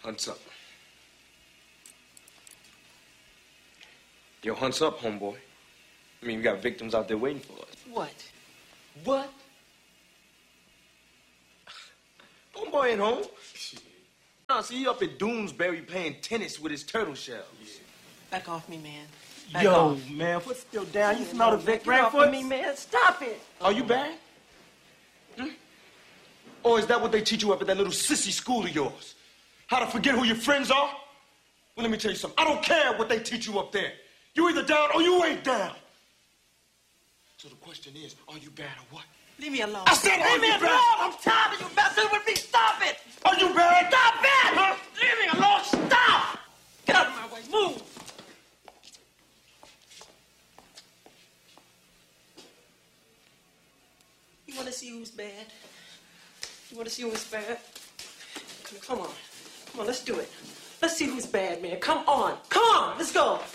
Hunt's up. Yo, hunt's up, homeboy. I mean, we got victims out there waiting for us. What? What? Homeboy ain't home. No, see, he up at Doonesbury playing tennis with his turtle shells. Yeah. Back off me, man. Back Yo, off. man, foot's still down. You smell the Vic Get off Frankfurt? of me, man. Stop it. Are you bad? Hmm? Or is that what they teach you up at that little sissy school of yours? How to forget who your friends are? Well, let me tell you something. I don't care what they teach you up there. You either down or you ain't down. So the question is, are you bad or what? Leave me alone. I said, leave me alone. I'm tired of you messing with me. Stop it. Are you bad? Stop it. Huh? Leave me alone. Stop. Get out of my way. Move. You want to see who's bad? You want to see who's bad? Come on. Come on, let's do it. Let's see who's bad, man. Come on. Come on. Let's go.